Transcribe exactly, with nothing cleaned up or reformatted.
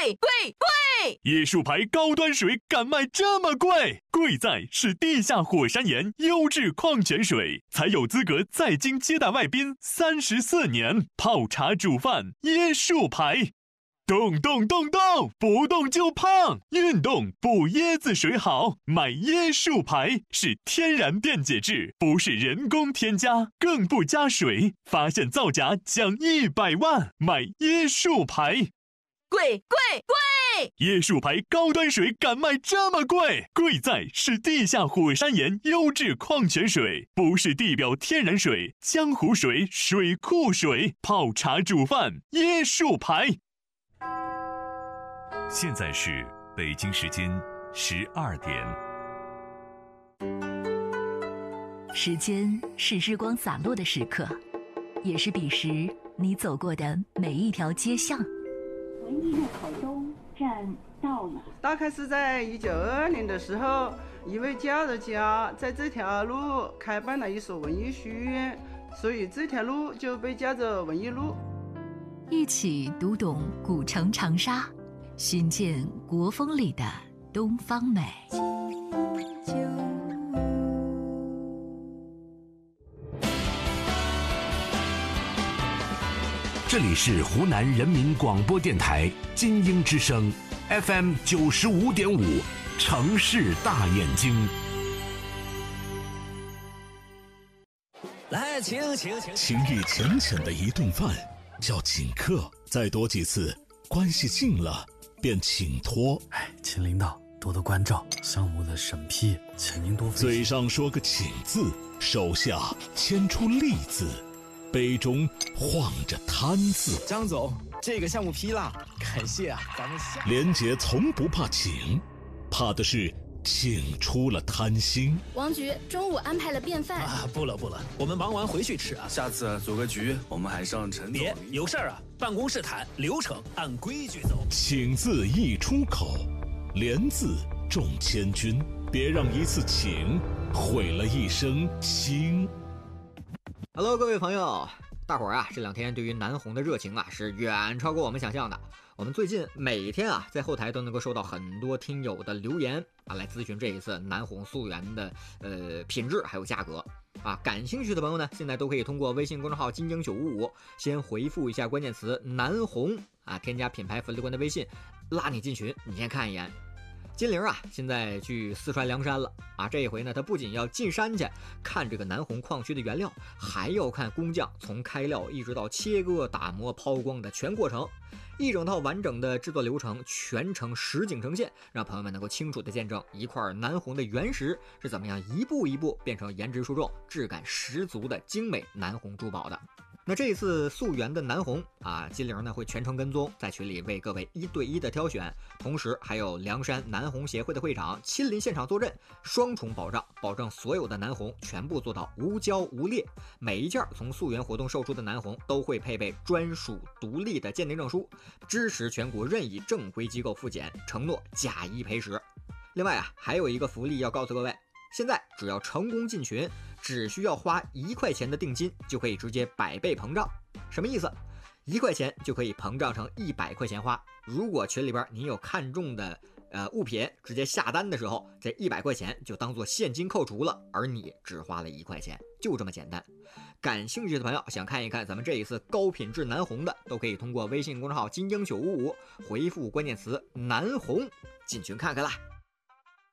贵贵贵！ 椰树牌高端水敢卖这么贵？贵在是地下火山岩优质矿泉水，才有资格在京接待外宾三十四年。泡茶煮饭，椰树牌。动动动动，不动就胖。运动补椰子水好，买椰树牌是天然电解质，不是人工添加，更不加水。发现造假奖一百万，买椰树牌。 贵贵贵！ 椰树牌高端水敢卖这么贵？贵在是地下火山岩优质矿泉水，不是地表天然水、江湖水、水库水。泡茶煮饭，椰树牌。 现在是北京时间十二点。 时间是日光洒落的时刻，也是彼时你走过的每一条街巷。 文艺入口东站到了。 大概是在一九二二年的时候，一位教育家在这条路开办了一所文艺学院，所以这条路就被叫做文艺路。 一起读懂古城长沙，寻见国风里的东方美。 这里是湖南人民广播电台金鹰之声 F M 九十五点五，城市大眼睛。 来，请请请。 情谊浅浅的一顿饭叫请客，再多几次，关系近了便请托。 哎，秦领导多多关照，项目的审批，请您多费心。 嘴上说个请字，手下牵出利字，杯中晃着贪字。 张总，这个项目批了，感谢啊，咱们下。 连杰从不怕请，怕的是请出了贪心。 王局中午安排了便饭啊，不了不了，我们忙完回去吃啊。 下次组个局，我们还上陈总。 别有事儿啊，办公室谈，流程按规矩走。 请字一出口，连字重千钧，别让一次请毁了一生情。 Hello， 各位朋友，大伙儿啊，这两天对于南红的热情啊，是远超过我们想象的。我们最近每天啊，在后台都能够收到很多听友的留言啊，来咨询这一次南红溯源的呃品质还有价格啊。感兴趣的朋友呢，现在都可以通过微信公众号金鹰九五五，先回复一下关键词南红啊，添加品牌粉丝官的微信，拉你进群，你先看一眼。金玲啊，现在去四川凉山了啊！这一回呢，他不仅要进山去看这个南红矿区的原料，还要看工匠从开料一直到切割、打磨、抛光的全过程，一整套完整的制作流程，全程实景呈现，让朋友们能够清楚地见证一块南红的原石是怎么样一步一步变成颜值出众、质感十足的精美南红珠宝的。那这一次溯源的南红啊，金玲呢会全程跟踪，在群里为各位一对一的挑选，同时还有凉山南红协会的会长亲临现场坐镇，双重保障，保证所有的南红全部做到无胶无裂。每一件从溯源活动售出的南红都会配备专属独立的鉴定证书，支持全国任意正规机构复检，承诺假一赔十。另外啊，还有一个福利要告诉各位。现在只要成功进群，只需要花一块钱的定金，就可以直接百倍膨胀。什么意思？一块钱就可以膨胀成一百块钱花。如果群里边您有看中的呃物品，直接下单的时候，这一百块钱就当做现金扣除了，而你只花了一块钱，就这么简单。感兴趣的朋友想看一看咱们这一次高品质南红的，都可以通过微信公众号金鹰九五五回复关键词南红进群看看啦。